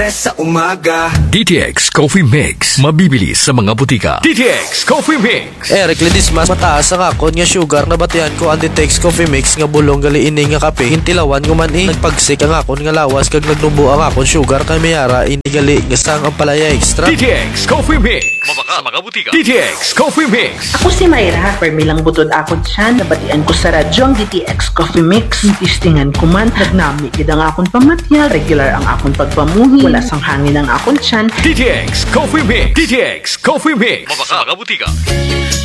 stress sa umaga. DTX Coffee Mix. Mabibili sa mga butika. DTX Coffee Mix. Eric Ledis mas mataas ang akon nga sugar na batihan ko ang DTX Coffee Mix nga bulong gali ini nga kape. Hintilawan ko man nagpagsik ang akon nga lawas kag nagnubo ang akon sugar kay mayara ini gali nga sang ang palaya extra. DTX Coffee Mix. Mabaka sa mga butika. DTX Coffee Mix. Ako si Mayra, permilang butod akon siya, nabatian ko sa radyo ang DTX Coffee Mix. Tistingan ko man, nagnami kid ang akon pamatyal, regular ang akon pagpamuhi, wala sang hangin ang akon tiyan. DTX Coffee Mix. DTX Coffee Mix. Mabaka sa mga butika.